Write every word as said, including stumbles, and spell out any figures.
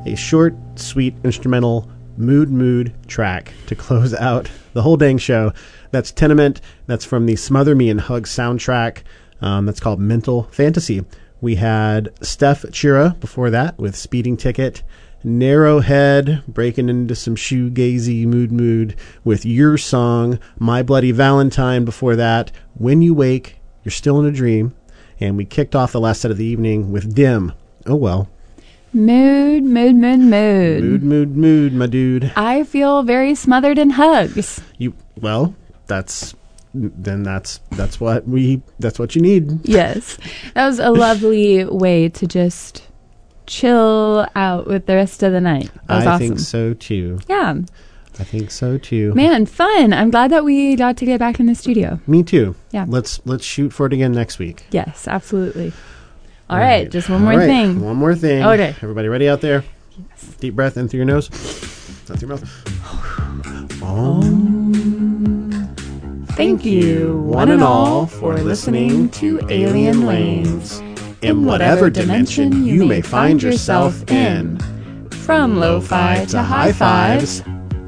a short, sweet, instrumental mood mood track to close out the whole dang show. That's Tenement. That's from the Smother Me and Hug soundtrack. Um, that's called Mental Fantasy. We had Steph Chira before that with Speeding Ticket. Narrowhead breaking into some shoegazy mood mood with Your Song. My Bloody Valentine before that. When You Wake, You're Still in a Dream. And we kicked off the last set of the evening with Dim. Oh well. Mood, mood, mood, mood. Mood, mood, mood, my dude. I feel very smothered in hugs. You well, that's then that's that's what we that's what you need. Yes. That was a lovely way to just chill out with the rest of the night. That was I awesome. think so too. Yeah. I think so too. Man, fun. I'm glad that we got to get back in the studio. Me too. Yeah. Let's let's shoot for it again next week. Yes, absolutely. All right, right. Just one more All right. thing. One more thing. Okay. Everybody ready out there? Yes. Deep breath in through your nose. Out through your mouth. Om. Thank you, one and all, for listening to Alien Lanes. In whatever dimension you may find yourself in. From lo-fi to high fives,